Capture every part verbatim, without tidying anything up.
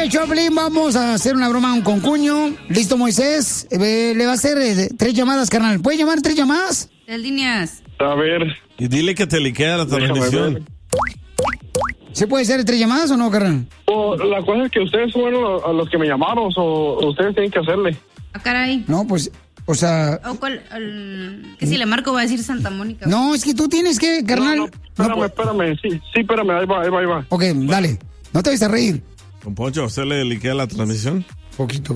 el Choplin, vamos a hacer una broma a un concuño. ¿Listo, Moisés? Eh, le va a hacer eh, tres llamadas, carnal. ¿Puede llamar tres llamadas? Tres líneas. A ver. Y dile que te liquea la transmisión. ¿Se puede hacer tres llamadas o no, carnal? O, la cosa es que ustedes fueron los, a los que me llamaron, o ustedes tienen que hacerle. Ah, caray. No, pues, o sea... ¿O cuál? El, que si le marco va a decir Santa Mónica. No, es que tú tienes que, carnal... No, no, espérame, no, espérame. Sí, sí, espérame. Ahí va, ahí va, ahí va. Ok, dale. No te vayas a reír. Don Poncho, ¿usted le liquea la transmisión? Poquito.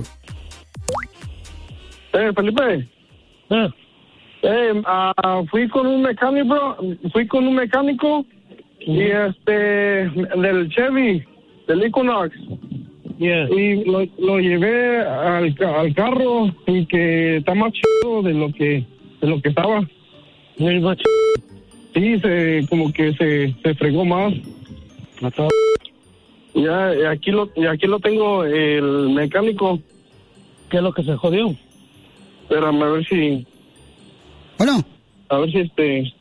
Eh, Felipe. Eh, eh uh, fui con un mecánico, fui con un mecánico y este, del Chevy, del Equinox. Yeah. Y lo, lo llevé al, al carro y que está más chido de lo que, de lo que estaba. ¿Es más chido? Sí, se, como que se, se fregó más. Ya, y aquí lo, y aquí lo tengo, el mecánico. ¿Qué es lo que se jodió? Espérame, a ver si... Bueno. A ver si este...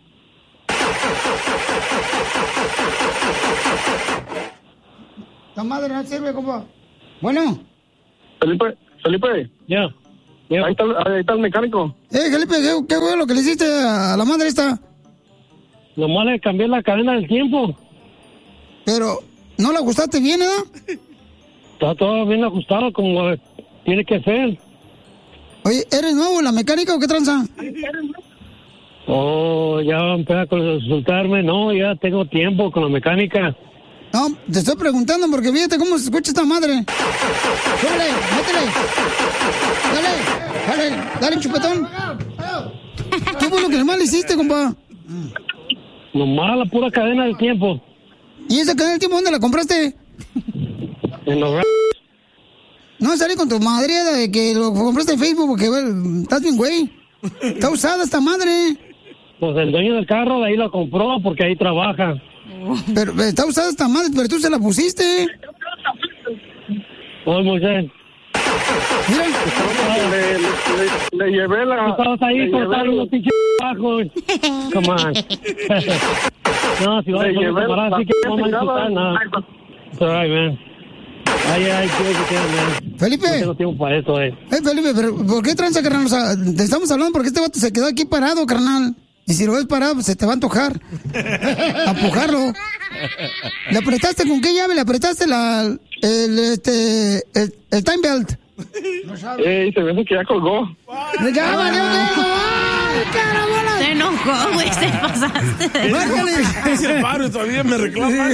La madre no sirve, compa. Bueno. Felipe, Felipe. Ya. Yeah. Ahí, está, ahí está el mecánico. Eh, Felipe, ¿qué, qué fue lo que le hiciste a la madre esta? Lo malo es cambiar la cadena del tiempo. Pero, ¿no la ajustaste bien, eh? Está todo bien ajustado como tiene que ser. Oye, ¿eres nuevo en la mecánica o qué tranza? Oh, ya va a empezar a consultarme. No, ya tengo tiempo con la mecánica. No, te estoy preguntando porque fíjate cómo se escucha esta madre. ¡Súbele! ¡Métele! ¡Dale! ¡Dale! ¡Dale, chupetón! ¿Qué fue lo que más le hiciste, compa? Nomás la pura cadena del tiempo. ¿Y esa cadena del tiempo dónde la compraste? En los... No, salí con tu madre de que lo compraste en Facebook porque bueno, estás bien, güey. Está usada esta madre. Pues el dueño del carro de ahí lo compró porque ahí trabaja. Pero está usada esta madre, pero tú se la pusiste. Oh, muy bien. Mira. Le, le, le llevé la... Estabas ahí cortando unos pinches bajos. Come on. No, si vas a poner separar, así que no me insultar nada. It's all right, man. Ay, ay, quiero que quede, man. Felipe. No tengo tiempo para eso, eh. Eh, Felipe, pero ¿por qué tranza, carnal? O sea, te estamos hablando porque este vato se quedó aquí parado, carnal. Y si lo ves parado, pues se te va a antojar. Empujarlo. ¿Le apretaste con qué llave? ¿Le apretaste la, el, este, el, el time belt? No sabe. Eh, se ve que ya colgó. ¡Ya valió eso! ¡Ay, carabola! Se enojó, güey, se pasaste. ¡Márcale! Es el paro y todavía me reclama.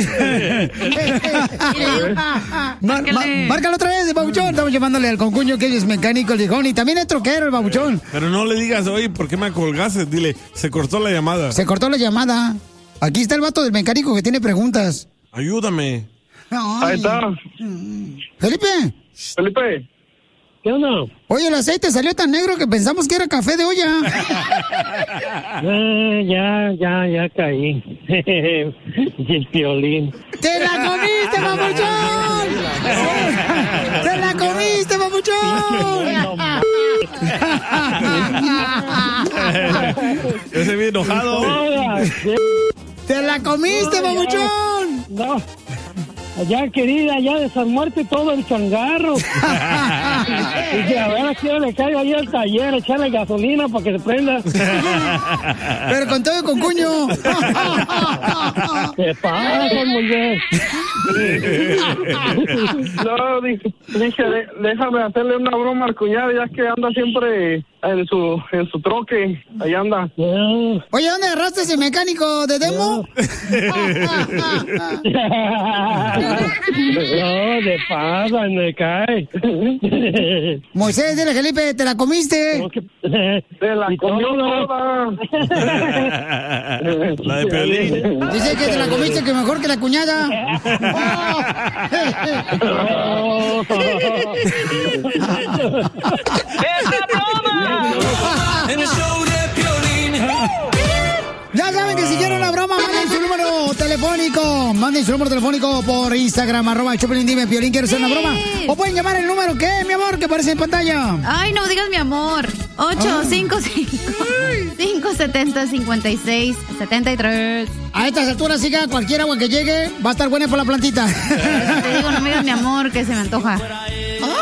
Mar, ma, márcalo otra vez, babuchón. Estamos llamándole al concuño que él es mecánico, el viejón. Y también es troquero, el babuchón. Pero no le digas, oye, ¿por qué me colgaste? Dile, se cortó la llamada. Se cortó la llamada. Aquí está el vato del mecánico que tiene preguntas. Ayúdame. Ay. Ahí está. Felipe. Felipe. ¿Qué onda? Oye, el aceite salió tan negro que pensamos que era café de olla. Eh, ya, ya, ya caí. Y el Piolín. ¡Te la comiste, papuchón! ¡Te la comiste, papuchón! Ese bien enojado. ¡Te la comiste, papuchón! No. Ya, querida, ya desarmarte todo el changarro. Dice, a ver, a quién le caigo ahí al taller, echarle gasolina para que se prenda. Pero con todo con cuño. ¿Qué pasa, mujer? No, dije, dije de, déjame hacerle una broma al cuñado, ya que anda siempre en su en su troque. Ahí anda. Oye, ¿dónde agarraste ese mecánico de demo? No, de pasa, me cae. Moisés, dile, Felipe, ¿te la comiste? Te la comió toda. La de Piolín. Dice que te la comiste, que mejor que la cuñada. ¡Esa broma! En el show de Piolín. Ya saben que si quieren una broma, manden su número telefónico. Manden su número telefónico por Instagram, arroba Choplin, dime, Piolín, ¿quieres hacer una broma? O pueden llamar el número, ¿qué, mi amor, que aparece en pantalla? Ay, no digas mi amor. ocho cinco cinco, cinco siete cero, cinco seis siete tres. A estas alturas, siga, cualquier agua que llegue va a estar buena por la plantita. Te digo, no me digas mi amor, que se me antoja.